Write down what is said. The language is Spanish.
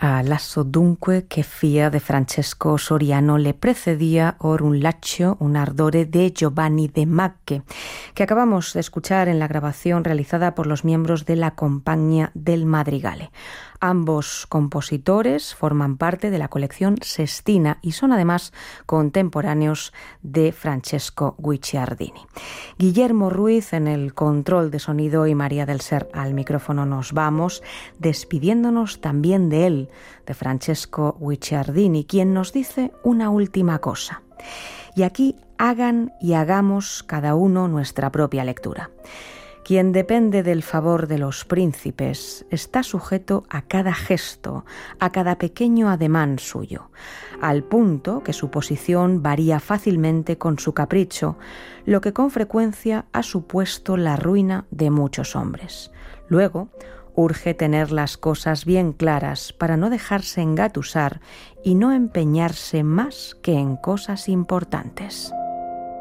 A Lasso dunque che fia de Francesco Soriano le precedía or un laccio, un ardore de Giovanni de Macche, que acabamos de escuchar en la grabación realizada por los miembros de la Compagnia del Madrigale. Ambos compositores forman parte de la colección Sestina y son además contemporáneos de Francesco Guicciardini. Guillermo Ruiz en el control de sonido y María del Ser al micrófono. Nos vamos despidiéndonos también de él, de Francesco Guicciardini, quien nos dice una última cosa. Y aquí hagan y hagamos cada uno nuestra propia lectura. Quien depende del favor de los príncipes está sujeto a cada gesto, a cada pequeño ademán suyo, al punto que su posición varía fácilmente con su capricho, lo que con frecuencia ha supuesto la ruina de muchos hombres. Luego, urge tener las cosas bien claras para no dejarse engatusar y no empeñarse más que en cosas importantes.